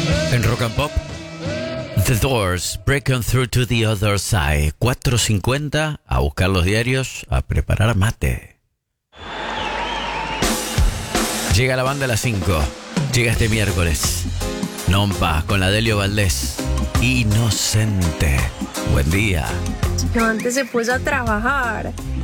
En Rock and Pop, The Doors, Breaking Through to the Other Side. 4:50, a buscar los diarios, a preparar mate. Llega la banda a las 5. Llega este miércoles. Nompa, con la Delio Valdés. Inocente. Buen día. Yo antes se puso a trabajar.